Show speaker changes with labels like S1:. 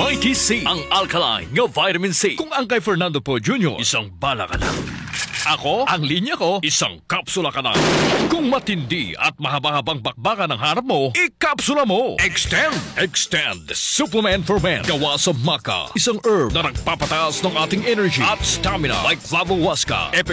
S1: Mighty C, ang alkaline nga vitamin C. Kung ang kay Fernando po Jr., isang bala ka lang. Ako, ang linya ko, isang kapsula ka lang. Kung matindi at mahaba-habang bakbakan ang harap mo, ikapsula mo. Extend Supplement for Men. Gawa sa maca, isang herb na nagpapataas ng ating energy at stamina like Flavohuasca.